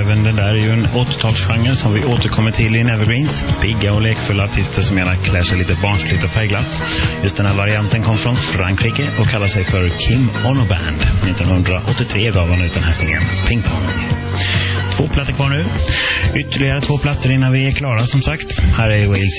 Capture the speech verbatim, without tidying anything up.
även det där är ju en åttiotalsgenre som vi återkommer till i Evergreens. Pigga och lekfulla artister som gärna klär sig lite barnsligt och färgglatt. Just den här varianten kom från Frankrike och kallar sig för Kim Ono Band. nittonhundraåttiotre gav han ut den här singeln, Ping Pong. Två plattor kvar nu. Ytterligare två plattor innan vi är klara som sagt. Här är Wales